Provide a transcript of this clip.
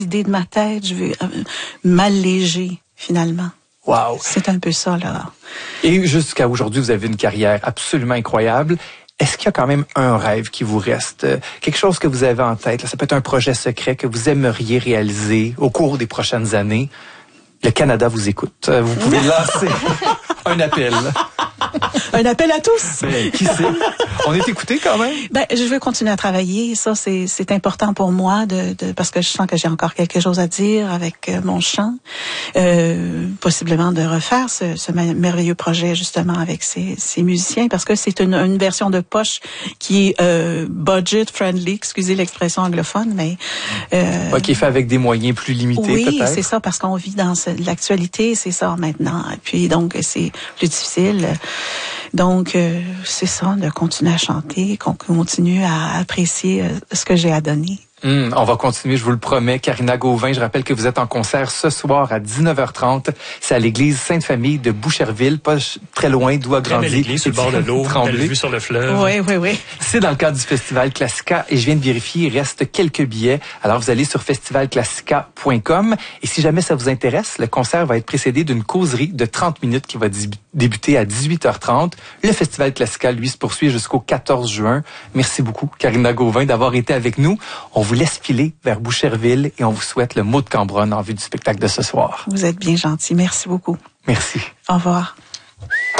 idée de ma tête, je veux m'alléger finalement. Wow. C'est un peu ça, là. Et jusqu'à aujourd'hui, vous avez une carrière absolument incroyable. Est-ce qu'il y a quand même un rêve qui vous reste? Quelque chose que vous avez en tête? Là, ça peut être un projet secret que vous aimeriez réaliser au cours des prochaines années. Le Canada vous écoute. Vous pouvez lancer un appel. Un appel à tous. Ben, qui sait? On est écoutés quand même. Ben, je veux continuer à travailler. Ça, c'est important pour moi parce que je sens que j'ai encore quelque chose à dire avec mon chant. Possiblement de refaire ce merveilleux projet justement avec ces musiciens parce que c'est une version de poche qui est budget friendly, excusez l'expression anglophone, mais qui est fait avec des moyens plus limités, oui, peut-être. c'est ça parce qu'on vit dans l'actualité, c'est ça maintenant. Et puis donc c'est plus difficile. Donc, c'est ça, de continuer à chanter, qu'on continue à apprécier ce que j'ai à donner. On va continuer, je vous le promets. Karina Gauvin, je rappelle que vous êtes en concert ce soir à 19h30. C'est à l'église Sainte-Famille de Boucherville, pas très loin d'où a grandi. L'église sur le bord de l'eau, belle vue sur le fleuve. Oui. C'est dans le cadre du Festival Classica et je viens de vérifier, il reste quelques billets. Alors, vous allez sur festivalclassica.com et si jamais ça vous intéresse, le concert va être précédé d'une causerie de 30 minutes qui va débuter à 18h30. Le Festival Classica, lui, se poursuit jusqu'au 14 juin. Merci beaucoup, Karina Gauvin, d'avoir été avec nous. On vous laisse filer vers Boucherville et on vous souhaite le mot de Cambronne en vue du spectacle de ce soir. Vous êtes bien gentil. Merci beaucoup. Merci. Au revoir.